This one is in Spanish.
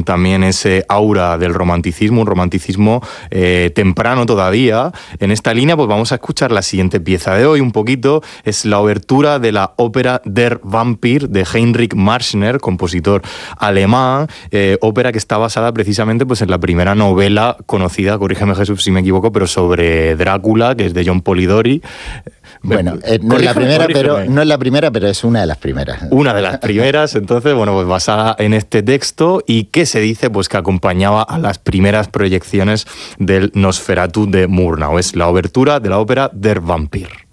tienen también ese aura del romanticismo, un romanticismo temprano todavía. En esta línea pues vamos a escuchar la siguiente pieza de hoy un poquito, es la obertura de la ópera Der Vampir de Heinrich Marschner, compositor alemán, ópera que está basada precisamente pues en la primera novela conocida, corrígeme Jesús si me equivoco, pero sobre Drácula, que es de John Polidori. Bueno, no es la primera, pero es una de las primeras. Una de las primeras, entonces, bueno, pues basada en este texto y que se dice pues que acompañaba a las primeras proyecciones del Nosferatu de Murnau. Es la obertura de la ópera Der Vampir.